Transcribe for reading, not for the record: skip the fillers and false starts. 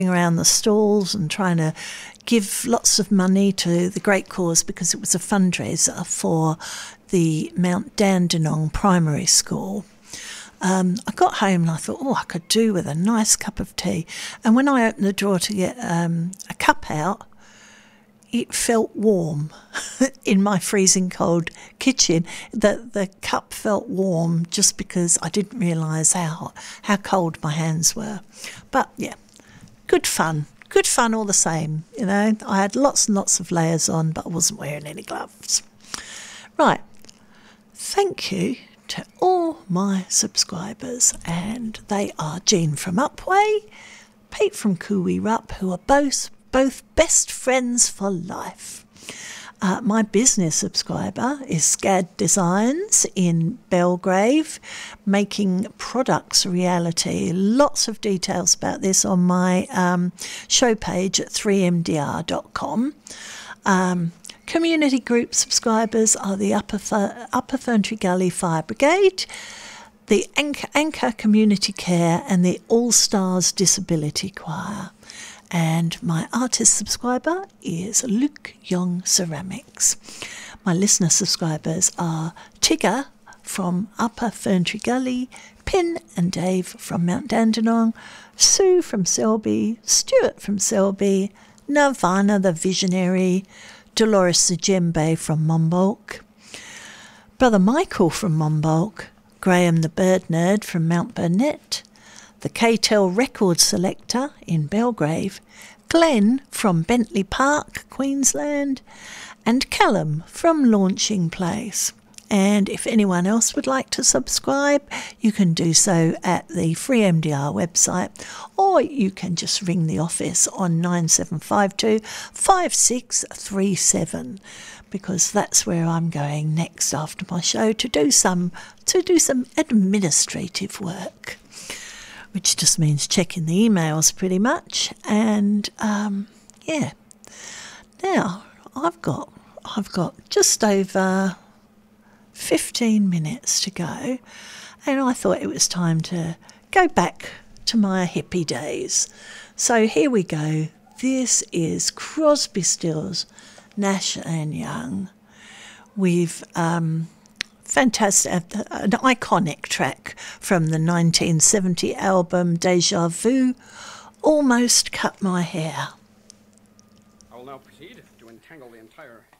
around the stalls and trying to give lots of money to the great cause, because it was a fundraiser for the Mount Dandenong Primary School. I got home and I thought, I could do with a nice cup of tea. And when I opened the drawer to get a cup out, it felt warm in my freezing cold kitchen. The cup felt warm just because I didn't realise how cold my hands were. But yeah, good fun all the same. You know, I had lots and lots of layers on, but I wasn't wearing any gloves. Right, thank you to all my subscribers, and they are Jean from Upway, Pete from Cooey-Rup, who are both best friends for life. My business subscriber is Scad Designs in Belgrave, making products reality. Lots of details about this on my show page at 3mdr.com. Community group subscribers are the Upper Ferntree Gully Fire Brigade, the Anchor Community Care, and the All Stars Disability Choir. And my artist subscriber is Luke Young Ceramics. My listener subscribers are Tigger from Upper Ferntree Gully, Pin and Dave from Mount Dandenong, Sue from Selby, Stuart from Selby, Nirvana the Visionary, Dolores the Djembe from Monbulk, Brother Michael from Monbulk, Graham the Bird Nerd from Mount Burnett, the K-Tel Record Selector in Belgrave, Glenn from Bentley Park, Queensland, and Callum from Launching Place. And if anyone else would like to subscribe, you can do so at the FreeMDR website, or you can just ring the office on 9752 5637, because that's where I'm going next after my show to do some administrative work, which just means checking the emails pretty much. And yeah, now I've got just over 15 minutes to go, and I thought it was time to go back to my hippie days. So here we go. This is Crosby, Stills, Nash and Young. We've fantastic, an iconic track from the 1970 album Deja Vu, Almost Cut My Hair. I will now proceed to untangle the entire